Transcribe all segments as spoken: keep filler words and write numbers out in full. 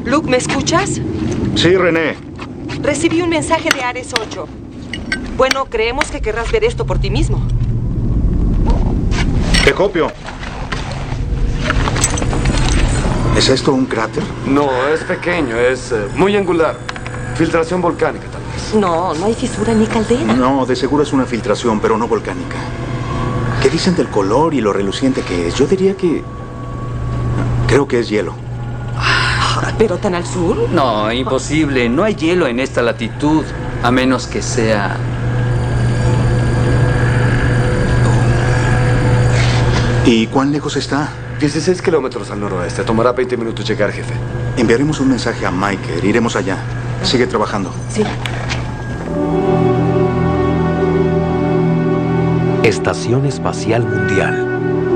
Luke, ¿me escuchas? Sí, René. Recibí un mensaje de Ares ocho. Bueno, creemos que querrás ver esto por ti mismo. Te copio. ¿Es esto un cráter? No, es pequeño, es eh, muy angular. Filtración volcánica, tal vez. No, no hay fisura ni caldera. No, de seguro es una filtración, pero no volcánica. ¿Qué dicen del color y lo reluciente que es? Yo diría que... creo que es hielo. Ah, ¿pero tan al sur? No, imposible. No hay hielo en esta latitud, a menos que sea... ¿Y cuán lejos está? dieciséis kilómetros al noroeste. Tomará veinte minutos llegar, jefe. Enviaremos un mensaje a Mike. Iremos allá. Sigue trabajando. Sí. Estación Espacial Mundial.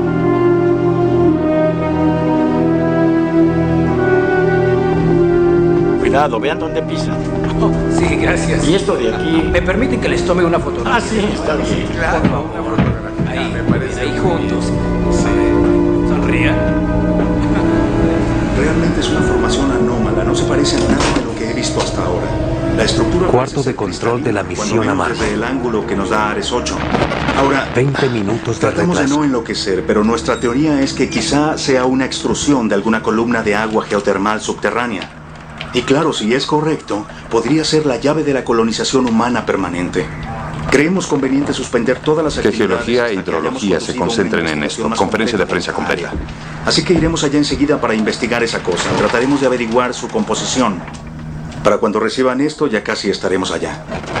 Cuidado, vean dónde pisan. Oh, sí, gracias. Y esto de aquí... ¿Me permiten que les tome una fotografía? Ah, sí, está bien. Claro, una fotografía. Ahí, me parece. Ahí juntos. Sí. Sonrían. Realmente es una formación anómala. No se parece a nada de lo que he visto hasta ahora. La estructura... Cuarto de control de la misión a Marte. Desde el ángulo que nos da Ares ocho. Ahora... veinte minutos de Tratamos de retraso. no enloquecer, pero nuestra teoría es que quizá sea una extrusión de alguna columna de agua geotermal subterránea. Y claro, si es correcto, podría ser la llave de la colonización humana permanente. Creemos conveniente suspender todas las Que actividades geología e hasta que hidrología hayamos se conocido concentren una en investigación esto. más Conferencia de completa prensa por completa. área. Así que iremos allá enseguida para investigar esa cosa. Trataremos de averiguar su composición. Para cuando reciban esto, ya casi estaremos allá.